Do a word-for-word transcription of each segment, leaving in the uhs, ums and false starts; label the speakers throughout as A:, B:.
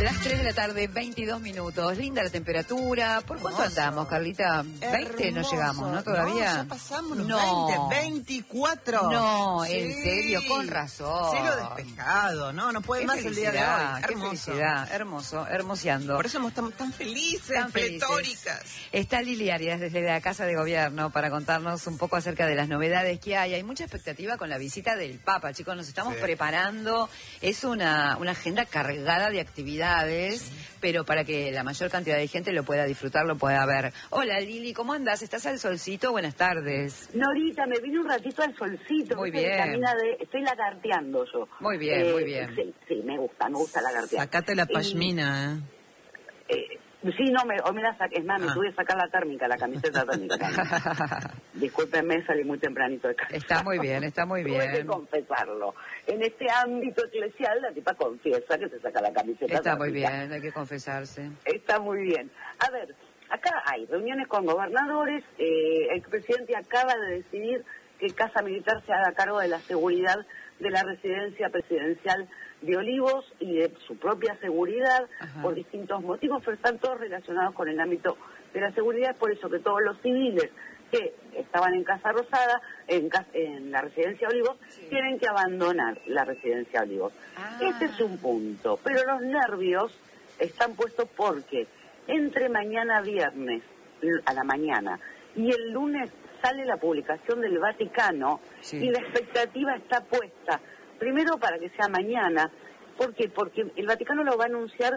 A: Las tres de la tarde, veintidós minutos. Linda la temperatura. ¿Por cuánto
B: Hermoso.
A: andamos, Carlita? veinte no llegamos, ¿no? ¿Todavía?
B: No, ya pasamos los
A: No.
B: veinte, veinticuatro.
A: No,
B: Sí.
A: en serio, con razón.
B: Cielo despejado, no, no puede
A: Qué
B: más el día de
A: felicidad,
B: hoy.
A: qué
B: Hermoso.
A: felicidad, hermoso, hermoseando.
B: Por eso estamos tan felices,
A: Tan felices.
B: pletóricas.
A: Está Lili Arias desde la Casa de Gobierno para contarnos un poco acerca de las novedades que hay. Hay mucha expectativa con la visita del Papa, chicos, nos estamos
B: Sí.
A: preparando. Es una, una agenda cargada de actividades, sí. pero para que la mayor cantidad de gente lo pueda disfrutar, lo pueda ver. Hola Lili, ¿cómo andas? ¿Estás al solcito? Buenas tardes.
C: Norita, me vine un ratito al solcito.
A: Muy
C: ¿viste?
A: bien.
C: Vitamina D, estoy lagarteando yo.
A: Muy bien,
C: Eh,
A: muy bien.
C: Sí, sí, me gusta, me gusta lagartear.
B: Sacate la
C: Y,
B: pashmina, ¿eh?
C: eh, sí, no, me, hoy me la saqué, es más, me
B: Ah.
C: tuve que sacar la térmica, la camiseta térmica. Discúlpenme, salí muy tempranito de casa.
A: Está muy bien, está muy
C: Tuve que
A: bien.
C: confesarlo. En este ámbito eclesial, la tipa confiesa que se saca la camiseta
A: Está muy
C: térmica.
A: bien, hay que confesarse.
C: Está muy bien. A ver, acá hay reuniones con gobernadores. Eh, el presidente acaba de decidir que Casa Militar se haga cargo de la seguridad de la residencia presidencial de Olivos y de su propia seguridad. Ajá. Por distintos motivos, pero están todos relacionados con el ámbito de la seguridad. Por eso que todos los civiles que estaban en Casa Rosada, en, casa, en la residencia Olivos, sí. tienen que abandonar la residencia Olivos. Ah. Este es un punto, pero los nervios están puestos porque entre mañana viernes a la mañana y el lunes sale la publicación del Vaticano, sí. y la expectativa está puesta, primero para que sea mañana. ¿Por qué? Porque el Vaticano lo va a anunciar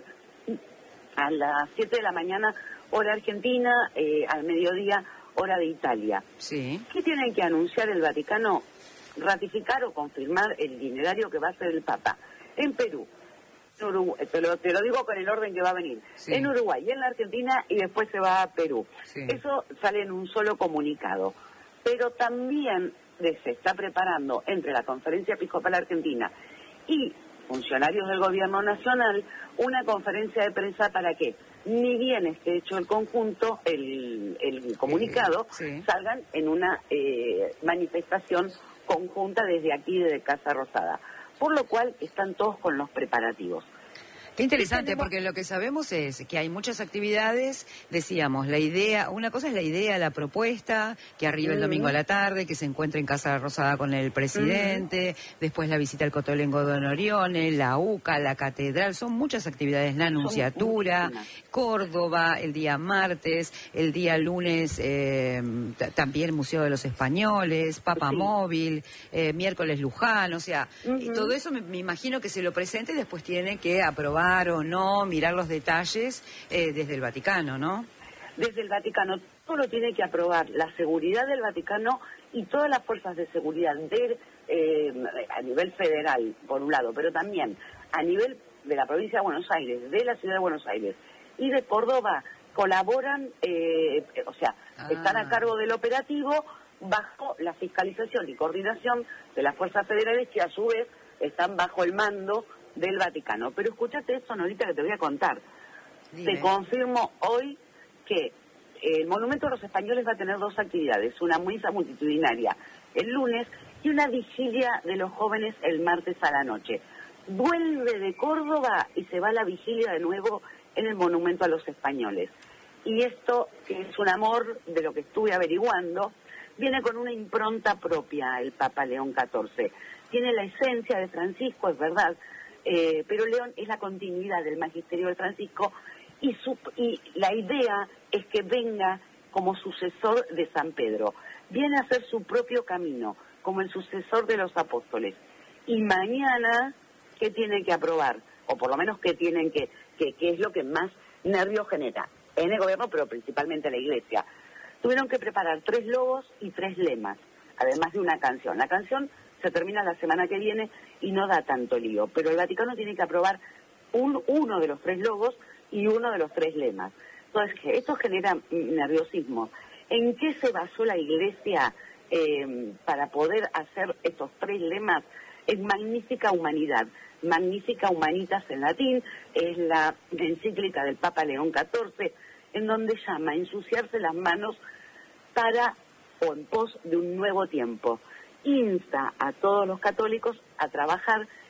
C: a las siete de la mañana, hora argentina, eh, al mediodía, hora de Italia.
A: Sí.
C: ¿Qué tienen que anunciar el Vaticano? Ratificar o confirmar el itinerario que va a hacer el Papa. En Perú, Uruguay, te, lo, te lo digo con el orden que va a venir, sí. en Uruguay y en la Argentina, y después se va a Perú. Sí. Eso sale en un solo comunicado. Pero también se está preparando entre la Conferencia Episcopal Argentina y funcionarios del Gobierno Nacional una conferencia de prensa para que, ni bien esté hecho el conjunto, el, el comunicado, sí. Sí. salgan en una eh, manifestación conjunta desde aquí, desde Casa Rosada. Por lo cual están todos con los preparativos.
A: Qué interesante, porque lo que sabemos es que hay muchas actividades, decíamos, la idea, una cosa es la idea, la propuesta, que arriba el domingo a la tarde, que se encuentre en Casa Rosada con el presidente, uh-huh. después la visita al Cotolengo Don Orione, la U C A, la catedral, son muchas actividades, la anunciatura, Córdoba, el día martes, el día lunes eh, también el Museo de los Españoles, Papa sí. Móvil, eh, miércoles Luján, o sea, uh-huh. todo eso me, me imagino que se lo presente y después tiene que aprobar o no, mirar los detalles eh, desde el Vaticano, ¿no?
C: Desde el Vaticano, todo lo tiene que aprobar la seguridad del Vaticano y todas las fuerzas de seguridad de, eh, a nivel federal, por un lado, pero también a nivel de la provincia de Buenos Aires, de la ciudad de Buenos Aires y de Córdoba, colaboran, eh, o sea, ah. están a cargo del operativo bajo la fiscalización y coordinación de las fuerzas federales que a su vez están bajo el mando del Vaticano. Pero escúchate eso, Norita, que te voy a contar. Dime. Te confirmo hoy que el Monumento a los Españoles va a tener dos actividades, una misa multitudinaria el lunes y una vigilia de los jóvenes el martes a la noche. Vuelve de Córdoba y se va a la vigilia de nuevo en el Monumento a los Españoles. Y esto, que es un amor de lo que estuve averiguando, viene con una impronta propia el Papa León catorce. Tiene la esencia de Francisco, es verdad, Eh, pero León es la continuidad del magisterio de Francisco y, su, y la idea es que venga como sucesor de San Pedro. Viene a hacer su propio camino, como el sucesor de los apóstoles. Y mañana, ¿qué tienen que aprobar? O por lo menos, ¿qué tienen que, que, que es lo que más nervios genera? En el gobierno, pero principalmente en la iglesia. Tuvieron que preparar tres logos y tres lemas, además de una canción. La canción se termina la semana que viene y no da tanto lío, pero el Vaticano tiene que aprobar un, uno de los tres logos y uno de los tres lemas. Entonces, esto genera nerviosismo. ¿En qué se basó la Iglesia eh, para poder hacer estos tres lemas? Es Magnifica Humanidad, Magnifica Humanitas en latín, es la encíclica del Papa León catorce, en donde llama a ensuciarse las manos para o en pos de un nuevo tiempo. Insta a todos los católicos a trabajar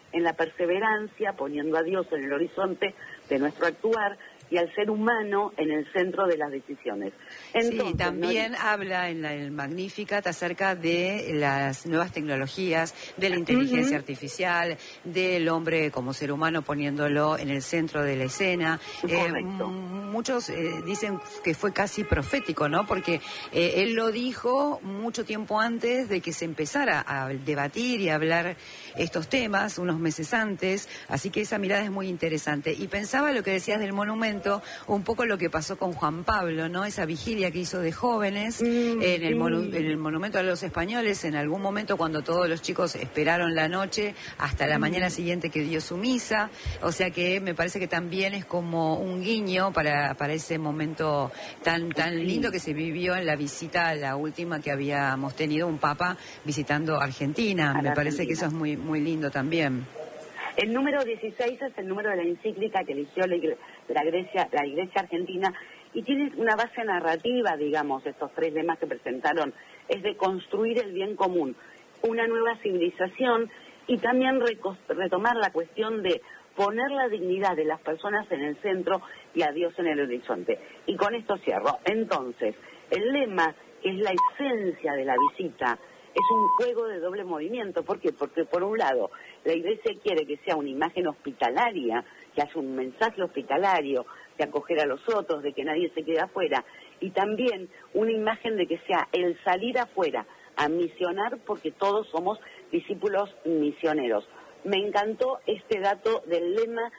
C: en la perseverancia, poniendo a Dios en el horizonte de nuestro actuar y al ser humano en el centro de las decisiones. Entonces,
A: sí, también
C: ¿no?
A: habla en la, el Magnificat acerca de las nuevas tecnologías, de la inteligencia uh-huh. artificial, del hombre como ser humano poniéndolo en el centro de la escena.
C: Eh,
A: muchos eh, dicen que fue casi profético, ¿no? Porque eh, él lo dijo mucho tiempo antes de que se empezara a debatir y a hablar estos temas, unos meses antes, así que esa mirada es muy interesante. Y pensaba lo que decías del monumento, un poco lo que pasó con Juan Pablo, ¿no? Esa vigilia que hizo de jóvenes mm, en, el monu- en el monumento a los españoles, en algún momento cuando todos los chicos esperaron la noche hasta la mm. mañana siguiente que dio su misa, o sea que me parece que también es como un guiño para, para ese momento tan, tan sí. lindo que se vivió en la visita, la última que habíamos tenido, un papa visitando Argentina, me parece Argentina. que eso es muy, muy lindo también.
C: El número dieciséis es el número de la encíclica que eligió la, la, Grecia, la Iglesia Argentina y tiene una base narrativa, digamos, estos tres lemas que presentaron, es de construir el bien común, una nueva civilización y también retomar la cuestión de poner la dignidad de las personas en el centro y a Dios en el horizonte. Y con esto cierro. Entonces, el lema, que es la esencia de la visita, es un juego de doble movimiento. ¿Por qué? Porque por un lado, la Iglesia quiere que sea una imagen hospitalaria, que haya un mensaje hospitalario, de acoger a los otros, de que nadie se quede afuera, y también una imagen de que sea el salir afuera a misionar, porque todos somos discípulos misioneros. Me encantó este dato del lema.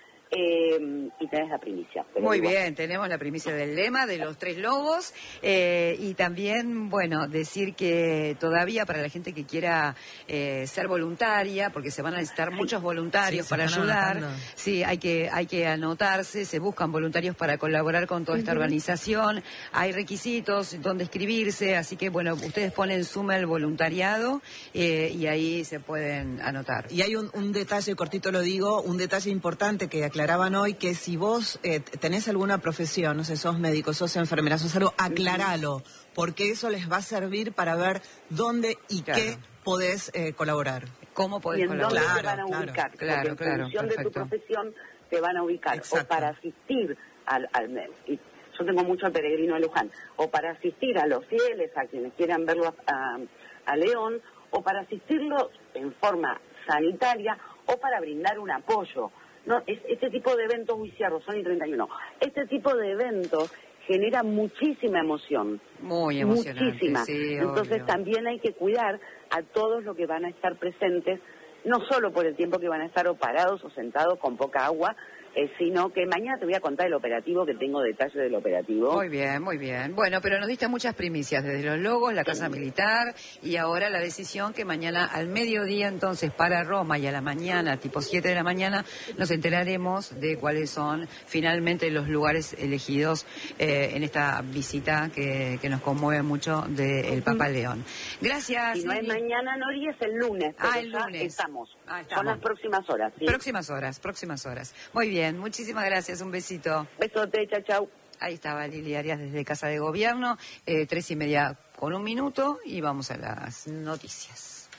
C: Eh, y tenés la primicia.
A: Muy digo. bien, tenemos la primicia del lema de los tres lobos eh, y también, bueno, decir que todavía para la gente que quiera eh, ser voluntaria, porque se van a necesitar muchos voluntarios sí, para ayudar, anotando. sí, hay que hay que anotarse, se buscan voluntarios para colaborar con toda esta uh-huh. organización, hay requisitos donde inscribirse, así que, bueno, ustedes ponen suma el voluntariado eh, y ahí se pueden anotar.
B: Y hay un, un detalle, cortito lo digo, un detalle importante que aclaraban hoy, que si vos eh, tenés alguna profesión, no sé, sos médico, sos enfermera, sos algo, aclaralo, porque eso les va a servir para ver dónde y claro. qué podés eh, colaborar.
A: ¿Cómo podés
C: y en
A: colaborar?
C: dónde te van a ubicar,
A: claro,
C: porque
A: claro,
C: en función
A: perfecto.
C: de tu profesión te van a ubicar,
B: Exacto.
C: o para asistir al, al y yo tengo mucho al peregrino de Luján, o para asistir a los fieles, a quienes quieran verlo a, a, a León, o para asistirlo en forma sanitaria, o para brindar un apoyo. No, es, este tipo de eventos, muy cierro, son y treinta y uno, este tipo de eventos genera muchísima emoción.
A: Muy emocionante,
C: muchísima.
A: Sí,
C: Entonces
A: obvio.
C: también hay que cuidar a todos los que van a estar presentes, no solo por el tiempo que van a estar o parados o sentados con poca agua, eh, sino que mañana te voy a contar el operativo, que tengo detalles del operativo.
A: Muy bien, muy bien. Bueno, pero nos diste muchas primicias, desde los logos, la Casa Militar, y ahora la decisión que mañana al mediodía, entonces, para Roma y a la mañana, tipo siete de la mañana, nos enteraremos de cuáles son finalmente los lugares elegidos eh, en esta visita que, que nos conmueve mucho del Papa León. Gracias.
C: Si no es mañana, Nori, es el lunes.
A: Ah, el lunes.
C: Estamos.
A: Ah, estamos.
C: Son las próximas horas. ¿sí?
A: Próximas horas, próximas horas. Muy bien, muchísimas gracias, un besito.
C: Besote, chau, chau.
A: Ahí estaba Lili Arias desde Casa de Gobierno, eh, tres y media con un minuto y vamos a las noticias.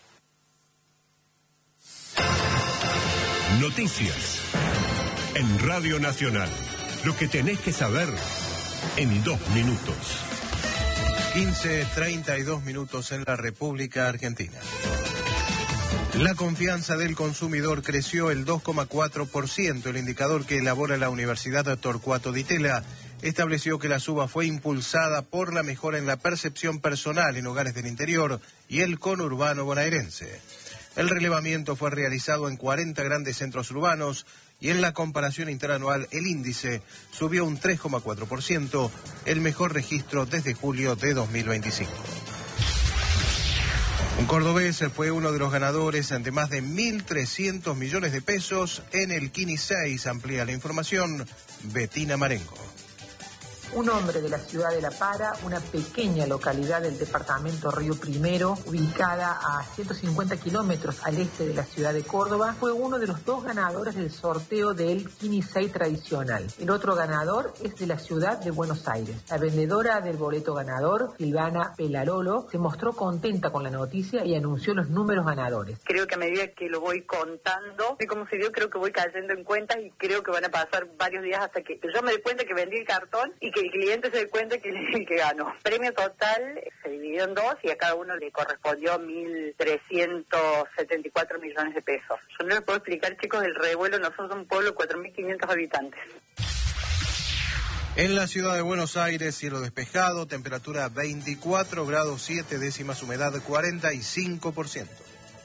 D: Noticias en Radio Nacional. Lo que tenés que saber en dos minutos.
E: quince treinta y dos minutos en la República Argentina. La confianza del consumidor creció el dos coma cuatro por ciento. El indicador que elabora la Universidad Torcuato Di Tella estableció que la suba fue impulsada por la mejora en la percepción personal en hogares del interior y el conurbano bonaerense. El relevamiento fue realizado en cuarenta grandes centros urbanos y en la comparación interanual el índice subió un tres coma cuatro por ciento, el mejor registro desde julio de dos mil veinticinco. Un cordobés fue uno de los ganadores ante más de mil trescientos millones de pesos en el Kini seis. Amplía la información Betina Marengo.
F: Un hombre de la ciudad de La Para, una pequeña localidad del departamento Río Primero, ubicada a ciento cincuenta kilómetros al este de la ciudad de Córdoba, fue uno de los dos ganadores del sorteo del Quinisei tradicional. El otro ganador es de la ciudad de Buenos Aires. La vendedora del boleto ganador, Silvana Pelarolo, se mostró contenta con la noticia y anunció los números ganadores.
G: Creo que a medida que lo voy contando, y como se dio, creo que voy cayendo en cuentas y creo que van a pasar varios días hasta que yo me dé cuenta que vendí el cartón y que el cliente se dé cuenta que es el que ganó. Premio total se dividió en dos y a cada uno le correspondió mil trescientos setenta y cuatro millones de pesos. Yo no les puedo explicar, chicos, el revuelo. Nosotros somos un pueblo de cuatro mil quinientos habitantes.
E: En la ciudad de Buenos Aires, cielo despejado, temperatura veinticuatro grados siete décimas, humedad cuarenta y cinco por ciento.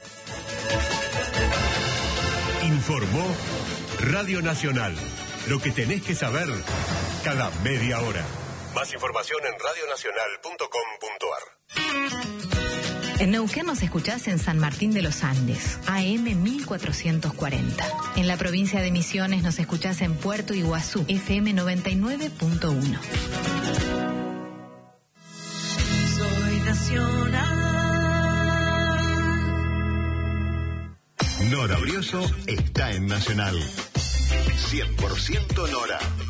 D: Informó Radio Nacional. Lo que tenés que saber cada media hora. Más información en radio nacional punto com punto ar.
H: En Neuquén nos escuchás en San Martín de los Andes, A M mil cuatrocientos cuarenta. En la provincia de Misiones nos escuchás en Puerto Iguazú, F M noventa y nueve punto uno.
I: Soy nacional.
J: Nora Brioso está en Nacional. cien por ciento Nora.